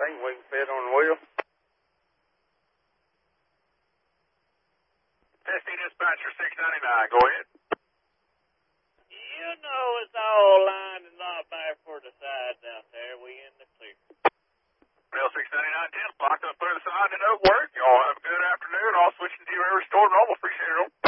think we can fit on the wheel. Testing dispatcher 699, go ahead. You know it's all lined and not back for the sides out there. We in the clear. Rail 699, 10, blocked up through the side, and it work. Y'all have a good afternoon. I'll switch to you and restore normal. Appreciate it.